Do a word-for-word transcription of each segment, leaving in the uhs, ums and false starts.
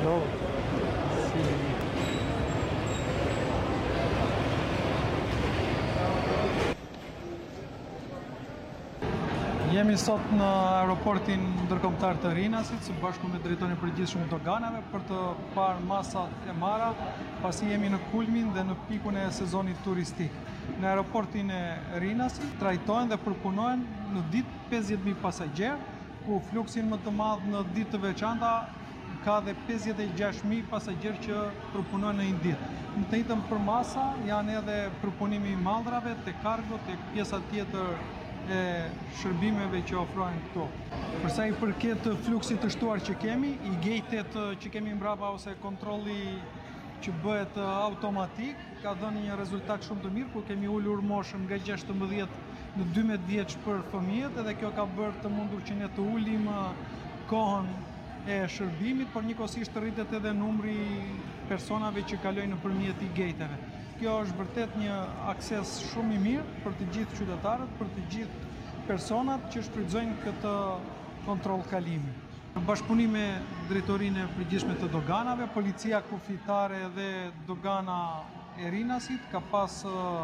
Hello. Jemi sot në aeroportin ndërkombëtar të Rinasit, së bashku me drejtorin e përgjithshëm të doganave për të parë masat e marra, pasi jemi në kulmin dhe në pikun e sezonit turistik. Në aeroportin e Rinasit trajtohen dhe përpunohen në ditë pesëdhjetë mijë pasagjerë, ku fluksin më të madh në ditë të veçanta ka dhe pesëdhjetë e gjashtë mijë pasagjerë që përpunojnë në një ditë. Në të njëjtën për masa janë edhe përpunimi i mallrave, te kargo, te pjesa tjetër e shërbimeve që ofrohen këtu. Për sa i përket fluksit të shtuar që kemi, i gejtet që kemi mbrapa ose kontrolli që bëhet automatik, ka dhënë një rezultat shumë të mirë, ku kemi ulur moshën nga gjashtëmbëdhjetë në dymbëdhjetë vjeç për fëmijët, edhe kjo ka bërë të mundur që ne të ulim kohën e shërbimit, por njëkohësisht të rritet edhe numri personave që kalojnë nëpërmjet i gejteve. Kjo është vërtet një akses shumë i mirë për të gjithë qytetarët, për të gjithë personat që shfrytëzojnë këtë kontroll kalimi. Në bashkëpunim me drejtorinë e përgjithshme të doganave, policia kufitare dhe dogana e Rinasit ka pas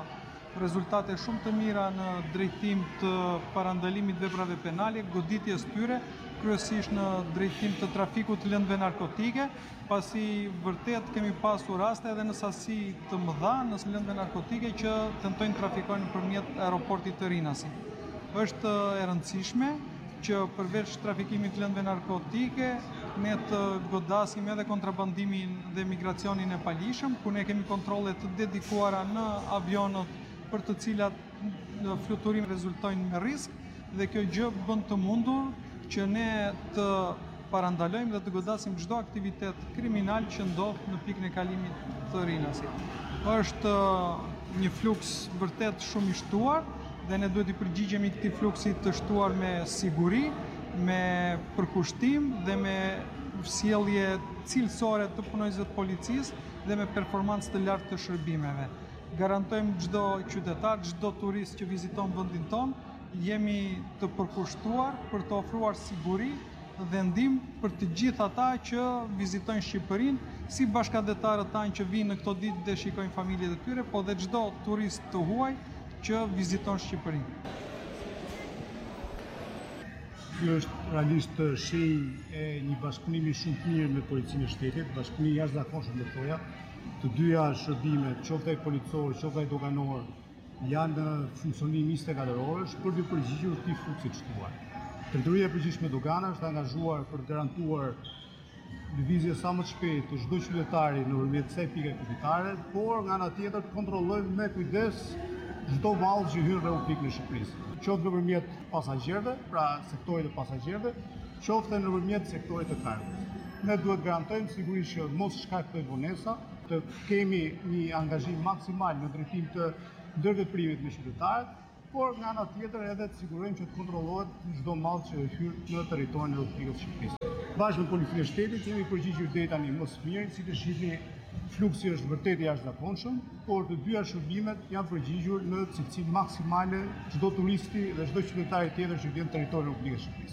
rezultate shumë të mira në drejtim të parandalimit veprave penale, goditjes tyre, kryesisht në drejtim të trafikut të lëndëve narkotike, pasi vërtet kemi pasur raste edhe në sasi të mëdha në lëndëve narkotike që tentojnë trafikojnë nëpërmjet aeroportit të Rinasit. Është e rëndësishme që përveç trafikimit të lëndëve narkotike, ne të godasim edhe kontrabandimin dhe migracionin e palishëm, ku ne kemi kontrole të dedikuara në avionët për të cilat në fluturim rezultojnë me risk, dhe kjo gjë bën të mundur që ne të parandalojmë dhe të godasim çdo aktivitet kriminal që ndodh në pikën e kalimit të Rinasit. Është një fluks vërtet shumë i shtuar dhe ne duhet i përgjigjemi këtij fluksi të shtuar me siguri, me përkushtim dhe me sjellje cilësore të punonjësve të policisë dhe me performancë të lartë të shërbimeve. Garantojmë çdo qytetar, çdo turist që viziton vendin tonë, jemi të përkushtuar për të ofruar siguri dhe ndihmë për të gjithë ata që vizitojnë Shqipërinë, si bashkëdhetarët tanë që vinë në këto ditë dhe shikojnë familjet e tyre, po dhe çdo turist të huaj që viziton Shqipërinë. Kjo është realisht shenjë e një bashkëpunimi shumë të mirë me policinë e shtetit, bashkëpunim jashtëzakonshëm me thoja. Të dyja shërbimet, qoftë ai policor, qoftë ai doganor, janë në funksionim njëzet e katër orësh për të përgjigjur këtij fluksi të shtuar. Drejtoria e përgjithshme e doganave është angazhuar për të garantuar lëvizje sa më të shpejtë të çdo qytetari nëpërmjet kësaj pike kufitare, por nga ana tjetër të kontrollojmë me kujdes çdo mall që hyn në Republikën e Shqipërisë. Qoftë nëpërmjet pasagjerëve, pra sektorit të pasagjerëve, qoftë nëpërmjet sektorit të kargos. Ne duhet garantojmë sigurisht që mos shkaktojmë vonesa, të kemi një angazhim maksimal në drejtim të ndërveprimit me qytetarët, por nga ana tjetër edhe të sigurojmë që të kontrollohet çdo mall që hyn në territorin e Republikës së Shqipërisë. Bashkë me policinë e shtetit kemi përgjigjur deri tani më së miri, si të shihni, fluksi është vërtet i jashtëzakonshëm, por të dyja shërbimet janë përgjigjur në cilësi maksimale çdo turisti dhe çdo qytetari tjetër që vjen në territorin e Republikës së Shqipërisë.